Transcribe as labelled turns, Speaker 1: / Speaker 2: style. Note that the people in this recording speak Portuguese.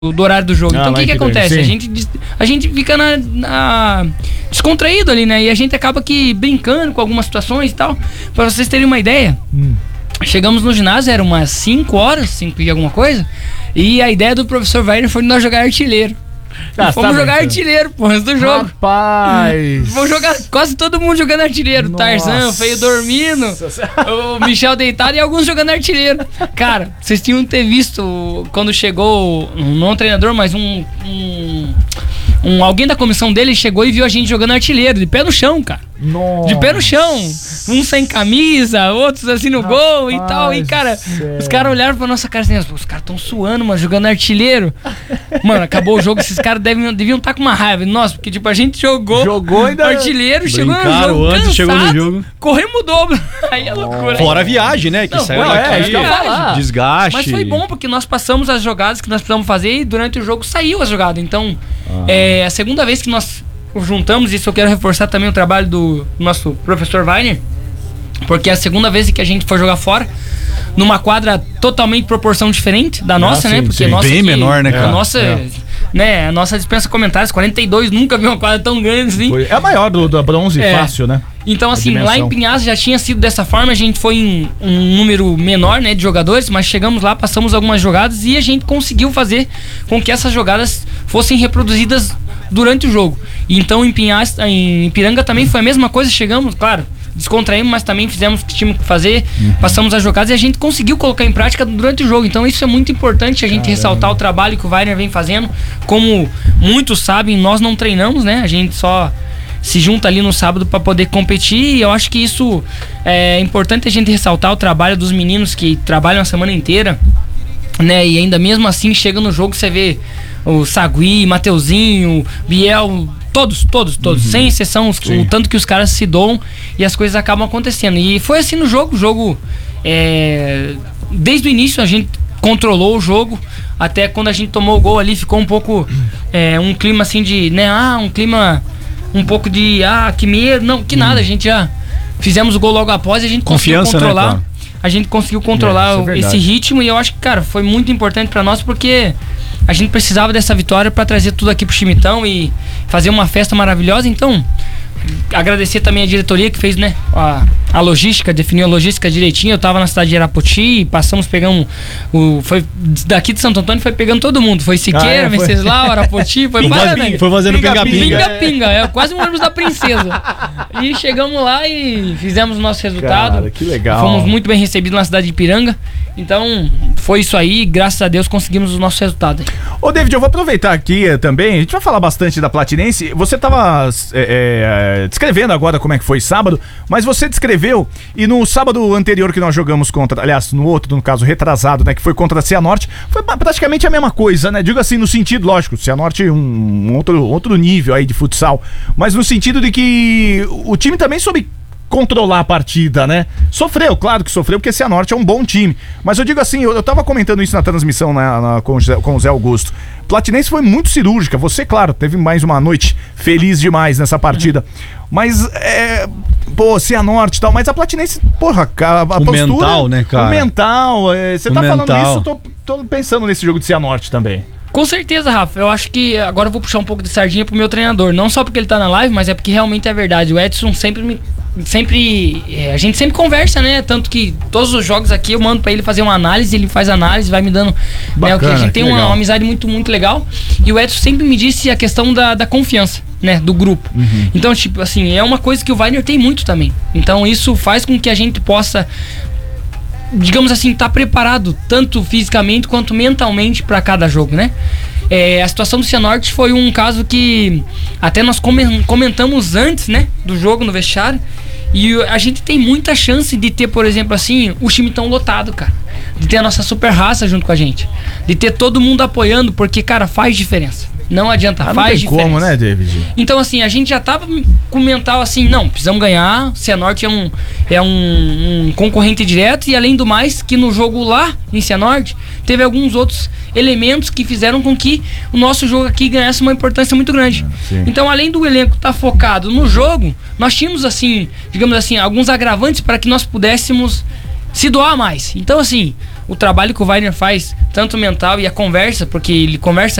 Speaker 1: do horário do jogo. Então o que acontece?
Speaker 2: Sim.
Speaker 1: A gente fica descontraído ali, né? E a gente acaba que brincando com algumas situações e tal. Pra vocês terem uma ideia, chegamos no ginásio, era umas 5 horas, 5 e alguma coisa, e a ideia do professor Weiner foi nós jogar artilheiro. Fomos jogar artilheiro, pô, antes do jogo.
Speaker 2: Rapaz!
Speaker 1: Vou jogar quase todo mundo jogando artilheiro.
Speaker 2: Nossa.
Speaker 1: Tarzan, o Feio dormindo, o Michel deitado e alguns jogando artilheiro. Cara, vocês tinham que ter visto quando chegou, não um treinador, mas alguém da comissão dele chegou e viu a gente jogando artilheiro, de pé no chão, cara.
Speaker 2: Nossa.
Speaker 1: De pé no chão. Uns sem camisa, outros assim no gol e tal. E, cara, os caras olharam pra nossa cara assim, os caras tão suando, mano, jogando artilheiro. Mano, acabou o jogo, esses caras deviam estar com uma raiva. Nossa, porque tipo, a gente jogou ainda artilheiro, chegou no jogo
Speaker 3: antes,
Speaker 1: cansado,
Speaker 3: chegou no jogo.
Speaker 1: Corremos o dobro. Aí é loucura.
Speaker 3: Fora a viagem, né? Que saiu daqui, desgaste.
Speaker 1: Mas foi bom, porque nós passamos as jogadas que nós precisamos fazer e durante o jogo saiu a jogada. Então, a segunda vez que nós juntamos, isso eu quero reforçar também o trabalho do nosso professor Weiner, porque é a segunda vez que a gente foi jogar fora, numa quadra totalmente proporção diferente da nossa, né? Porque
Speaker 3: sim, bem menor, né, cara?
Speaker 1: A nossa dispensa comentários, 42, nunca vi uma quadra tão grande assim.
Speaker 2: É a maior do bronze, fácil, né?
Speaker 1: Então, assim, lá em Pinhais já tinha sido dessa forma, a gente foi em um número menor, né, de jogadores, mas chegamos lá, passamos algumas jogadas e a gente conseguiu fazer com que essas jogadas fossem reproduzidas durante o jogo. Então, em Ipiranga também foi a mesma coisa, chegamos, claro, descontraímos, mas também fizemos o que tínhamos que fazer, passamos as jogadas e a gente conseguiu colocar em prática durante o jogo. Então isso é muito importante, a gente ressaltar o trabalho que o Weiner vem fazendo. Como muitos sabem, nós não treinamos, né? A gente só se junta ali no sábado para poder competir, e eu acho que isso é importante a gente ressaltar o trabalho dos meninos que trabalham a semana inteira, né? E ainda mesmo assim chega no jogo, você vê o Sagui, Mateuzinho, Biel, todos, sem exceção, o tanto que os caras se doam e as coisas acabam acontecendo. E foi assim no jogo. O jogo, desde o início a gente controlou o jogo, até quando a gente tomou o gol ali, ficou um pouco um clima assim de, né, um clima um pouco de, que medo, não, que nada, a gente já fizemos o gol logo após e a gente conseguiu controlar, né, a gente conseguiu controlar esse ritmo, e eu acho que, cara, foi muito importante pra nós, porque a gente precisava dessa vitória pra trazer tudo aqui pro Chimitão e fazer uma festa maravilhosa. Então, agradecer também a diretoria que fez, né, a logística, definiu a logística direitinho. Eu tava na cidade de Arapoti, pegamos foi daqui de Santo Antônio, foi pegando todo mundo, foi Siqueira, Venceslau, Arapoti, foi
Speaker 3: fazendo
Speaker 1: pinga-pinga, quase um ônibus da princesa. E chegamos lá e fizemos o nosso resultado.
Speaker 2: Cara, que legal.
Speaker 1: Fomos muito bem recebidos na cidade de Ipiranga. Então, foi isso aí, graças a Deus conseguimos o nosso resultado.
Speaker 2: Ô, David, eu vou aproveitar aqui também, a gente vai falar bastante da Platinense. Você tava descrevendo agora como é que foi sábado, mas você descreveu, e no sábado anterior que nós jogamos contra, aliás, no caso retrasado, né, que foi contra a Cianorte, foi praticamente a mesma coisa, né? Digo assim, no sentido, lógico, Cianorte um outro nível aí de futsal, mas no sentido de que o time também soube controlar a partida, né? Sofreu, claro que sofreu, porque a Cianorte é um bom time. Mas eu digo assim, eu tava comentando isso na transmissão com o Zé Augusto. Platinense foi muito cirúrgica. Você, claro, teve mais uma noite feliz demais nessa partida. Mas, Cianorte e tal, mas a Platinense, porra, a postura...
Speaker 3: mental, né, cara?
Speaker 2: O mental, você tá falando isso, eu tô pensando nesse jogo de Cianorte também.
Speaker 1: Com certeza, Rafa. Eu acho que agora eu vou puxar um pouco de sardinha pro meu treinador. Não só porque ele tá na live, mas é porque realmente é verdade. O Edson a gente sempre conversa, né? Tanto que todos os jogos aqui eu mando pra ele fazer uma análise, ele faz análise, vai me dando, né, o que a gente tem uma amizade muito, muito legal. E o Edson sempre me disse a questão da confiança, né, do grupo. Então, tipo assim, é uma coisa que o Weiner tem muito também. Então isso faz com que a gente possa, digamos assim, tá preparado tanto fisicamente quanto mentalmente para cada jogo, né? A situação do Cianorte foi um caso que até nós comentamos antes, né, do jogo no vestiário, e a gente tem muita chance de ter, por exemplo, assim, o time tão lotado, cara, de ter a nossa super raça junto com a gente, de ter todo mundo apoiando, porque, cara, faz diferença. Não adianta, faz diferença.
Speaker 2: Como, né, David?
Speaker 1: Então, assim, a gente já tava com o mental assim, não, precisamos ganhar. Cianorte é um concorrente direto, e além do mais, que no jogo lá em Cianorte, teve alguns outros elementos que fizeram com que o nosso jogo aqui ganhasse uma importância muito grande. Então, além do elenco estar focado no jogo, nós tínhamos, assim, digamos assim, alguns agravantes para que nós pudéssemos se doar mais. Então, assim, o trabalho que o Wagner faz, tanto mental e a conversa, porque ele conversa